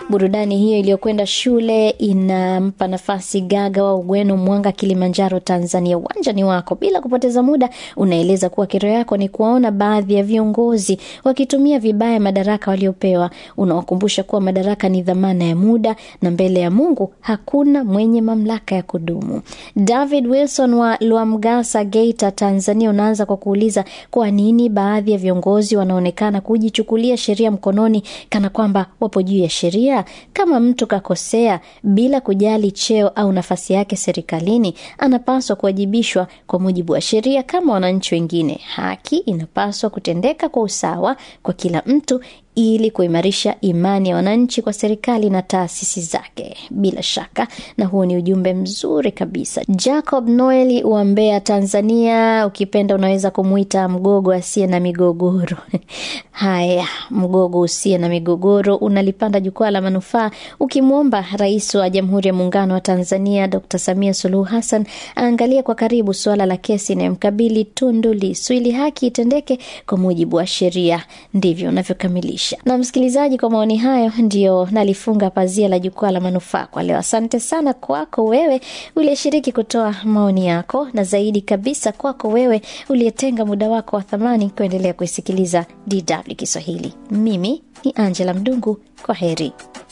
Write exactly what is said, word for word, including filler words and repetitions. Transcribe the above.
Burudani hiyo iliyokwenda shule inampa nafasi Gaga wa Ugweno, Mwanga, Kilimanjaro, Tanzania. Uwanjani wako. Bila kupoteza muda, unaeleza kuwa kero yako ni kuwaona baadhi ya viongozi wakitumia vibaya madaraka waliopewa. Unawakumbusha kuwa madaraka ni dhamana ya muda na mbele ya Mungu hakuna mwenye mamlaka ya kudumu. David Wilson wa Luamgasa, Geita, Tanzania, unaanza kwa kuuliza kwa nini baadhi ya viongozi wanaonekana kujichukulia sheria mkononi kana kwamba wapo juu ya sheria. Kama mtu kakosea bila kujali cheo au nafasi yake serikalini, anapaswa kuwajibishwa kwa mujibu wa sheria kama wananchi wengine. Haki inapaswa kutendeka kwa usawa kwa kila mtu ili kuimarisha imani ya wananchi kwa serikali na taasisi zake. Bila shaka, na huo ni ujumbe mzuri kabisa. Jacob Noeli wa Mbeya, Tanzania, ukipenda unaweza kumuita mgogo asiye na migogoro. Haya, mgogo usiye na migogoro unalipanda jukwaa la manufaa ukimwomba Rais wa Jamhuri ya Muungano wa Tanzania Dokta Samia Suluhu Hassan aangalie kwa karibu suala la kesi inayomkabili Tundu Lissu ili haki itendeke kwa mujibu wa sheria. Ndivyo unavyokamilisha. Na msikilizaji, kwa maoni hayo ndio nalifunga pazia la jukwaa la manufaa kwa leo. Asante sana kwako wewe uliyeshiriki kutoa maoni yako, na zaidi kabisa kwako wewe uliyetenga muda wako wa thamani kuendelea kusikiliza D W Kiswahili. Mimi ni Angela Mdungu. Kwa heri.